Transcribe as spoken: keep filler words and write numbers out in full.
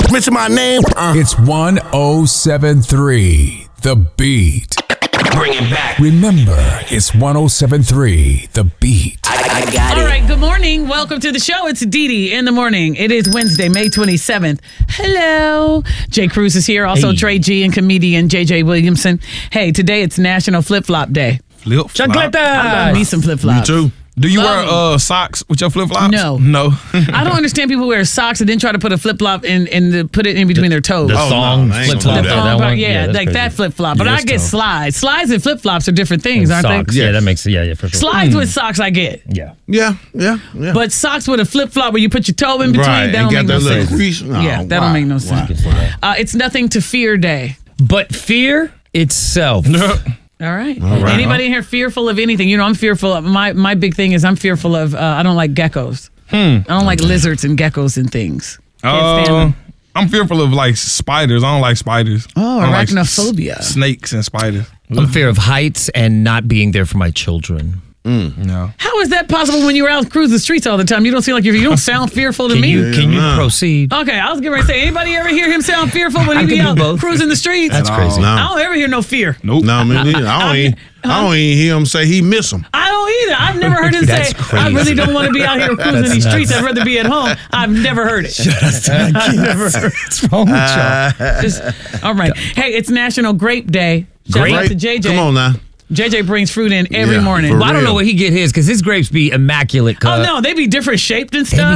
Mention my name. Uh. It's one oh seven three, The Beat. Bring it back. Remember, it's one oh seven three, The Beat. I, I got it. All right, good morning. Welcome to the show. It's Dee Dee in the morning. It is Wednesday, May twenty-seventh. Hello. Jay Cruz is here. Also, Hey. Trey G and comedian J J Williamson. Hey, today it's National Flip Flop Day. Flip flop. I love me some flip flops. Me too. Do you Love wear uh, socks with your flip flops? No. No. I don't understand people who wear socks and then try to put a flip flop in and the, put it in between their toes. The Oh, thong no, I ain't flip gonna flop. do The that. thong that part, one? yeah, that's like crazy. that flip flop. But Yeah, I that's get tough. slides. Slides and flip flops are different things, aren't Socks. they? Yeah, that makes yeah, yeah, for sure. Slides with socks I get. Yeah. Yeah, yeah, yeah. But socks with a flip flop where you put your toe in between, right, that and don't got make that no little sense. crease. No, Yeah, that why? don't make no Why? sense. Uh, it's Nothing to Fear Day. But fear itself. All right. right. Anybody in here fearful of anything? You know, I'm fearful of my my big thing is I'm fearful of uh, I don't like geckos. I don't like lizards and geckos and things. Can't stand Uh, them. I'm fearful of like spiders. I don't like spiders. Oh, I don't like arachnophobia. s- snakes and spiders. I'm fear of heights and not being there for my children. No. How is that possible when you're out cruising the streets all the time? You don't seem like you're, you don't sound fearful to Can me. you can you nah. proceed? Okay, I was getting ready to say, anybody ever hear him sound fearful when he I be can do out both. cruising the streets? That's crazy. No. I don't ever hear no fear. Nope. No, me neither. I don't, even, I don't even hear him say he miss him. I don't either. I've never heard him That's say, crazy. I really don't want to be out here cruising That's these streets. nuts. I'd rather be at home. I've never heard it. I've never heard it. What's wrong with y'all? Just, all right. Hey, it's National Grape Day. Shout Grape? out to J J. Come on now. J J brings fruit in every Yeah, morning. for Well, I don't know real. where he get his because his grapes be immaculate. Oh, cut. no. They be different shaped and They stuff.